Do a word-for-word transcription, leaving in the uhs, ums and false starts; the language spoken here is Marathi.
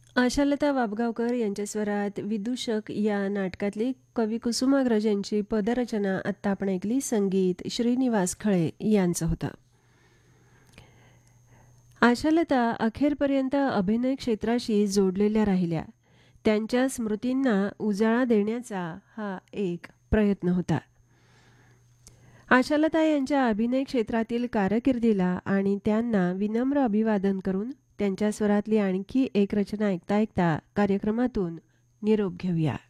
आशालता वाबगावकर यांच्या स्वरात विदूषक या नाटकातली कवी कुसुमाग्रज यांची पदरचना आत्ता आपण ऐकली. संगीत श्रीनिवास खळे यांचं होतं. आशालता अखेरपर्यंत अभिनय क्षेत्राशी जोडलेल्या राहिल्या. त्यांच्या स्मृतींना उजाळा देण्याचा हा एक प्रयत्न होता. आशालता यांच्या अभिनय क्षेत्रातील कारकिर्दीला आणि त्यांना विनम्र अभिवादन करून त्यांच्या स्वरातली आणखी एक रचना ऐकता ऐकता कार्यक्रमातून निरोप घेऊया.